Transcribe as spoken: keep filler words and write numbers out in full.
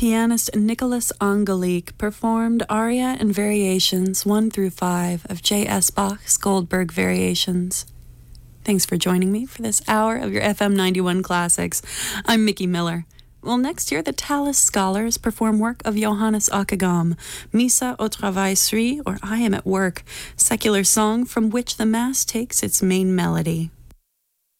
pianist Nicholas Angelique performed aria and variations one through five of J S Bach's Goldberg Variations. Thanks for joining me for this hour of your F M ninety-one Classics. I'm Mickey Miller. Well, next year, the Tallis Scholars perform work of Johannes Ockeghem, Missa au Travail Sri, or I Am at Work, secular song from which the Mass takes its main melody.